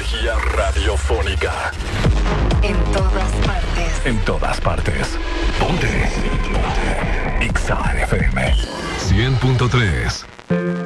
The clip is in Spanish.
energía radiofónica. En todas partes. En todas partes. Ponte. Ponte. Exa FM 100.3.